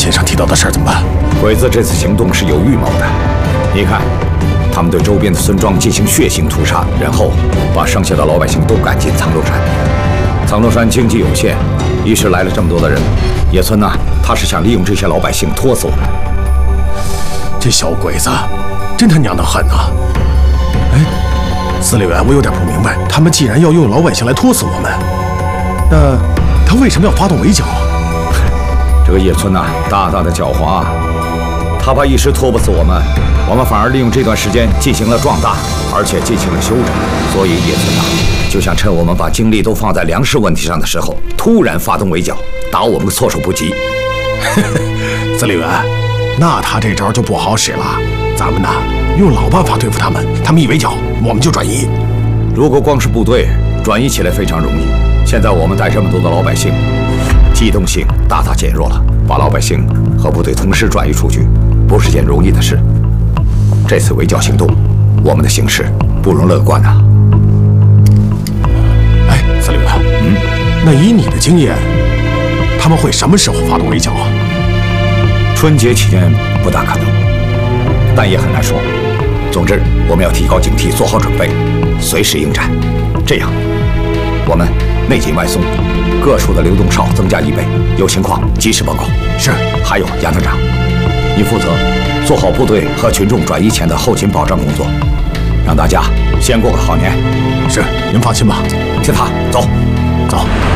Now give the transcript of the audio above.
先生提到的事儿怎么办？ 鬼子这次行动是有预谋的。你看，他们对周边的村庄进行血腥屠杀，然后把剩下的老百姓都赶进苍州山。苍州山经济有限，一时来了这么多的人，野村呢，他是想利用这些老百姓拖死我们。 这小鬼子真他娘的狠啊！哎，司令员，我有点不明白，他们既然要用老百姓来拖死我们，那他为什么要发动围剿啊？ 这个野村呐，大大的狡猾啊！他怕一时拖不死我们，我们反而利用这段时间进行了壮大，而且进行了休整。所以野村呐，就想趁我们把精力都放在粮食问题上的时候，突然发动围剿，打我们个措手不及。 司令员，那他这招就不好使了。咱们呢，用老办法对付他们，他们一围剿，我们就转移。 如果光是部队转移起来非常容易，现在我们带这么多的老百姓，机动性大大减弱了，把老百姓和部队同时转移出去，不是件容易的事。这次围剿行动，我们的形势不容乐观啊！ 哎，司令员，那以你的经验，他们会什么时候发动围剿啊？ 春节期间不大可能，但也很难说。总之，我们要提高警惕，做好准备，随时应战。这样，我们内紧外松，各处的流动哨增加1倍，有情况及时报告。 是。 还有杨团长，你负责做好部队和群众转移前的后勤保障工作，让大家先过个好年。 是，您放心吧。 听他走， 走。